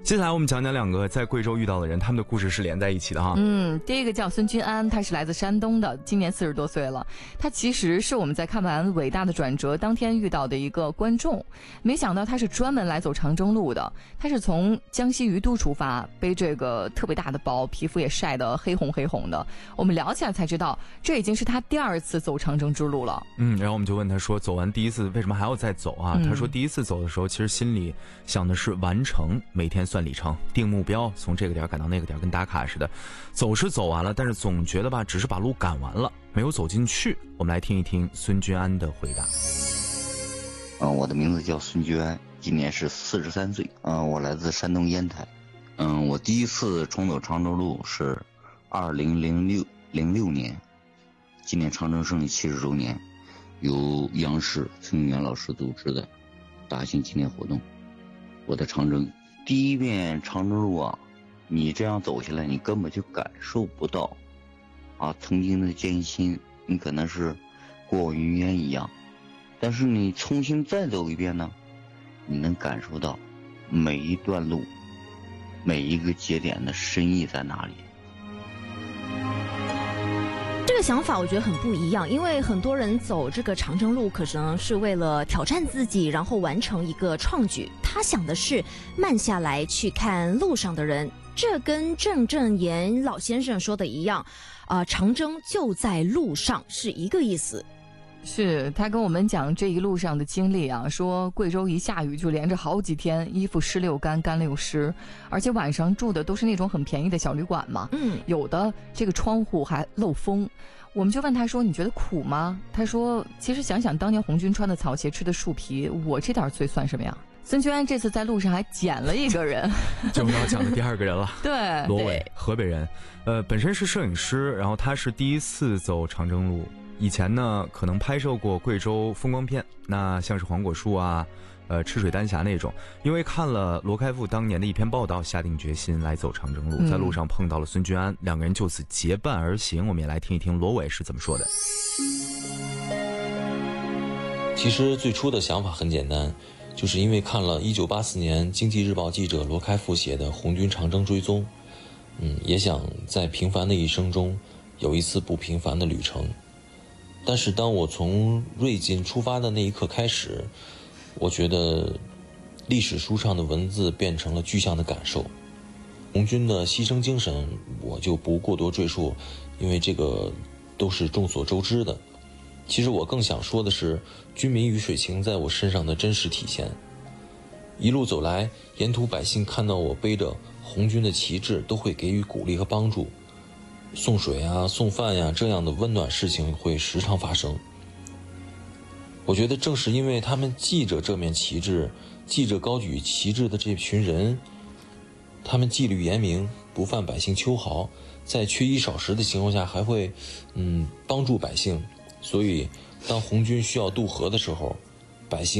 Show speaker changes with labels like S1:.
S1: 接下来我们讲讲两个在贵州遇到的人，他们的故事是连在一起的哈。
S2: 第一个叫孙君安，他是来自山东的，今年40多岁了。他其实是我们在看完《伟大的转折》当天遇到的一个观众，没想到他是专门来走长征路的。他是从江西于都出发，背这个特别大的包，皮肤也晒得黑红黑红的。我们聊起来才知道，这已经是他第2次走长征之路了。
S1: 然后我们就问他说，走完第一次为什么还要再走啊？他说第一次走的时候，其实心里想的是完成，每天算里程，定目标，从这个点赶到那个点，跟打卡似的。走是走完了，但是总觉得吧，只是把路赶完了，没有走进去。我们来听一听孙君安的回答。
S3: 我的名字叫孙君安，今年是43岁。我来自山东烟台。我第一次重走长征路是2006年，今年长征胜利70周年，由央视崔永元老师组织的大型纪念活动。我的长征第一遍长征路啊，你这样走下来，你根本就感受不到曾经的艰辛，你可能是过往云烟一样。但是你重新再走一遍呢，你能感受到每一段路每一个节点的深意在哪里。
S4: 这个想法我觉得很不一样，因为很多人走这个长征路可能是为了挑战自己，然后完成一个创举。他想的是慢下来去看路上的人，这跟郑正言老先生说的一样，长征就在路上是一个意思。
S2: 是他跟我们讲这一路上的经历啊，说贵州一下雨就连着好几天，衣服湿了又干，干了又湿，而且晚上住的都是那种很便宜的小旅馆嘛，有的这个窗户还漏风。我们就问他说，你觉得苦吗？他说，其实想想当年红军穿的草鞋，吃的树皮，我这点罪算什么呀？孙君安这次在路上还捡了一个人，
S1: 就我们要讲的第2个人了。
S2: 对，
S1: 罗伟，河北人，本身是摄影师，然后他是第一次走长征路。以前呢，可能拍摄过贵州风光片，那像是黄果树啊，赤水丹霞那种。因为看了罗开复当年的一篇报道，下定决心来走长征路，在路上碰到了孙君安，两个人就此结伴而行。我们也来听一听罗伟是怎么说的。
S5: 其实最初的想法很简单，就是因为看了1984年经济日报记者罗开复写的红军长征追踪，也想在平凡的一生中有一次不平凡的旅程。但是当我从瑞金出发的那一刻开始，我觉得历史书上的文字变成了具象的感受。红军的牺牲精神我就不过多赘述，因为这个都是众所周知的。其实我更想说的是军民鱼水情在我身上的真实体现。一路走来，沿途百姓看到我背着红军的旗帜，都会给予鼓励和帮助。送水啊，送饭呀，这样的温暖事情会时常发生。我觉得正是因为他们记着这面旗帜，记着高举旗帜的这群人，他们纪律严明，不犯百姓秋毫，在缺衣少食的情况下还会帮助百姓。所以当红军需要渡河的时候，百姓